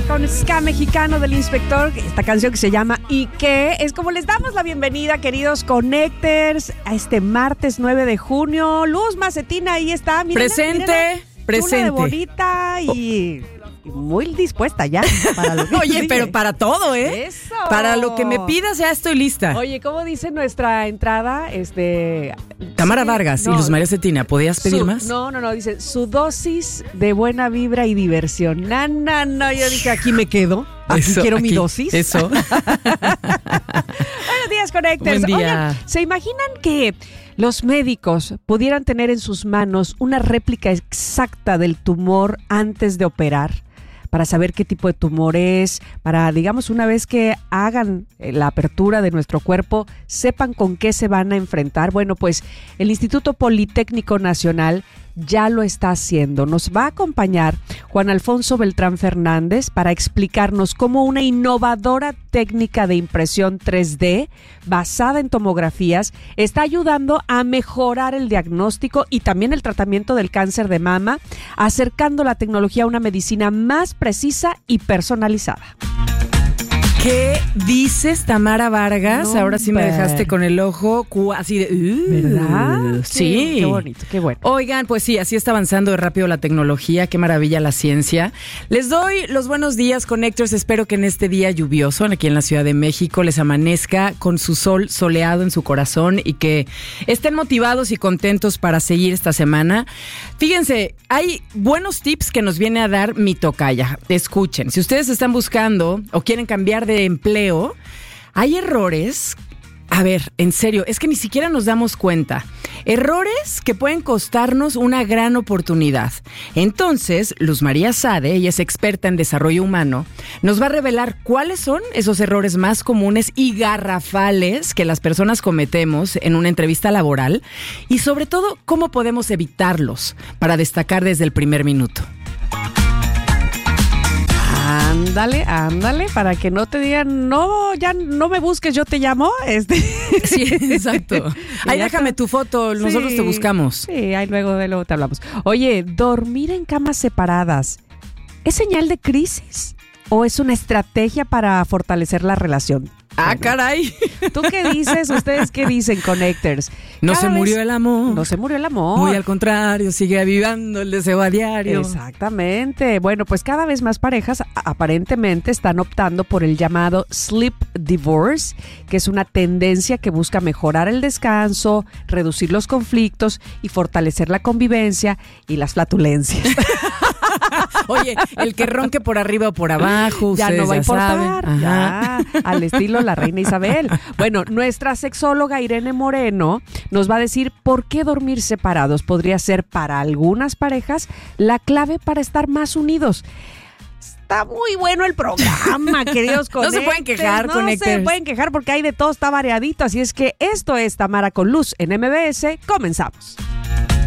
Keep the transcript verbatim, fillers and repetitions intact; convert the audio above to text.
con ska mexicano del Inspector, esta canción que se llama ¿Y qué? Es como les damos la bienvenida, queridos Connectors, a este martes nueve de junio. Luz Macetina, ahí está. Mírenla, presente, mírenla. presente. Chula de bonita y... muy dispuesta ya. Para lo que Oye, sigue. pero para todo, ¿eh? Eso. Para lo que me pidas ya estoy lista. Oye, ¿cómo dice nuestra entrada? Este... Tamara sí, Vargas no, y Luz María Cetina, ¿podías pedir su, más? No, no, no, dice su dosis de buena vibra y diversión. No, no, no, yo dije, aquí me quedo. Aquí Eso, quiero aquí, mi dosis. Eso. Buenos días, Connectors. Buen día. Oigan, ¿se imaginan que los médicos pudieran tener en sus manos una réplica exacta del tumor antes de operar? Para saber qué tipo de tumor es, para, digamos, una vez que hagan la apertura de nuestro cuerpo, sepan con qué se van a enfrentar. Bueno, pues el Instituto Politécnico Nacional ya lo está haciendo. Nos va a acompañar Juan Alfonso Beltrán Fernández para explicarnos cómo una innovadora técnica de impresión tres D basada en tomografías está ayudando a mejorar el diagnóstico y también el tratamiento del cáncer de mama, acercando la tecnología a una medicina más precisa y personalizada. ¿Qué dices, Tamara Vargas? No, Ahora sí me hombre. dejaste con el ojo cu- así de... Uh, ¿Verdad? Sí. Qué, qué bonito, qué bueno. Oigan, pues sí, así está avanzando de rápido la tecnología, qué maravilla la ciencia. Les doy los buenos días, Connectors. Espero que en este día lluvioso, aquí en la Ciudad de México, les amanezca con su sol soleado en su corazón y que estén motivados y contentos para seguir esta semana. Fíjense, hay buenos tips que nos viene a dar mi tocaya. Escuchen, si ustedes están buscando o quieren cambiar de empleo, hay errores. A ver, en serio, es que ni siquiera nos damos cuenta. Errores que pueden costarnos una gran oportunidad. Entonces, Luz María Sade, ella es experta en desarrollo humano, nos va a revelar cuáles son esos errores más comunes y garrafales que las personas cometemos en una entrevista laboral y sobre todo, cómo podemos evitarlos para destacar desde el primer minuto. Ándale, ándale, para que no te digan, no, ya no me busques, yo te llamo. Este. Sí, exacto. Ahí déjame tu foto, nosotros Sí, te buscamos. Sí, ahí luego, de luego te hablamos. Oye, dormir en camas separadas, ¿es señal de crisis o es una estrategia para fortalecer la relación? Ah, Bueno, caray. ¿tú qué dices? ¿Ustedes qué dicen, Connectors? No Cada se murió vez- el amor. No se murió el amor. Muy al contrario, sigue avivando el deseo a diario. Exactamente. Bueno, pues cada vez más parejas a- aparentemente están optando por el llamado sleep divorce, que es una tendencia que busca mejorar el descanso, reducir los conflictos y fortalecer la convivencia y las flatulencias. Oye, el que ronque por arriba o por abajo, Ya ustedes no va a ya importar, saben. Ajá. ya, al estilo la reina Isabel. Bueno, nuestra sexóloga Irene Moreno nos va a decir por qué dormir separados podría ser para algunas parejas la clave para estar más unidos. Está muy bueno el programa, queridos No se Connectors. pueden quejar, No Connectors. se pueden quejar porque hay de todo, está variadito. Así es que esto es Tamara con Luz en M B S. Comenzamos.